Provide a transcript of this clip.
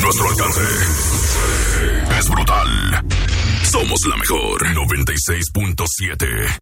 Nuestro alcance es brutal. Somos la mejor 96.7.